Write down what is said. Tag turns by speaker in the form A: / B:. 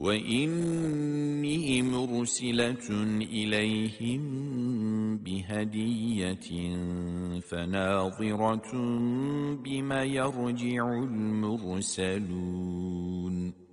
A: وإني مرسلة إليهم بهدية فناظرة بما يرجع المرسلون